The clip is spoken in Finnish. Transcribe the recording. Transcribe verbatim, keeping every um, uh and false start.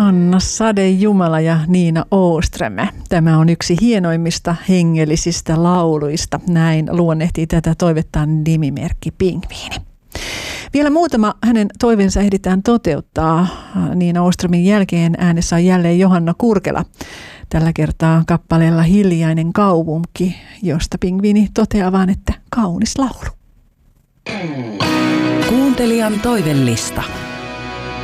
Anna Sade Jumala ja Niina Åström. Tämä on yksi hienoimmista hengellisistä lauluista. Näin luonnehtii tätä toivettaan nimimerkki Pingviini. Vielä muutama hänen toiveensa ehditään toteuttaa. Niina Åströmin jälkeen äänessä on jälleen Johanna Kurkela. Tällä kertaa kappaleella Hiljainen kaupunki, josta Pingviini toteaa vaan, että kaunis laulu. Kuuntelijan toivellista.